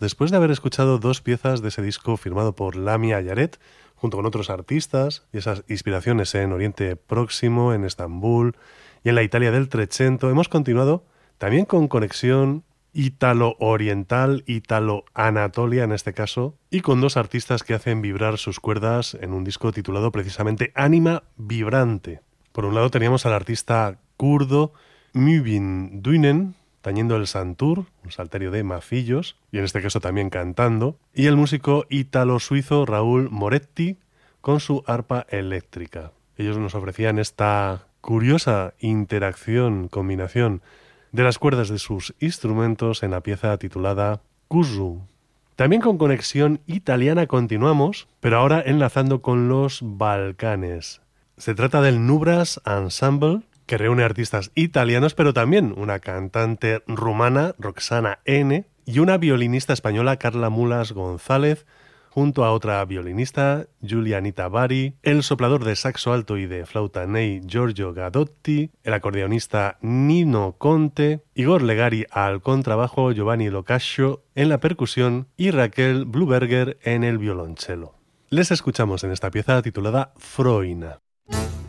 después de haber escuchado dos piezas de ese disco firmado por Lamia Yaret, junto con otros artistas, y esas inspiraciones en Oriente Próximo, en Estambul y en la Italia del Trecento, hemos continuado también con conexión ítalo-oriental, ítalo-anatolia en este caso, y con dos artistas que hacen vibrar sus cuerdas en un disco titulado precisamente Ánima Vibrante. Por un lado teníamos al artista kurdo Mübin Düinen, tañendo el santur, un salterio de macillos, y en este caso también cantando, y el músico ítalo-suizo Raúl Moretti con su arpa eléctrica. Ellos nos ofrecían esta curiosa combinación de las cuerdas de sus instrumentos en la pieza titulada Kuzu. También con conexión italiana continuamos, pero ahora enlazando con los Balcanes. Se trata del Nubras Ensemble, que reúne artistas italianos, pero también una cantante rumana, Roxana N., y una violinista española, Carla Mulas González, junto a otra violinista, Giulianita Bari, el soplador de saxo alto y de flauta ney, Giorgio Gadotti, el acordeonista Nino Conte, Igor Legari al contrabajo, Giovanni Locascio en la percusión y Raquel Bluberger en el violonchelo. Les escuchamos en esta pieza titulada Froina.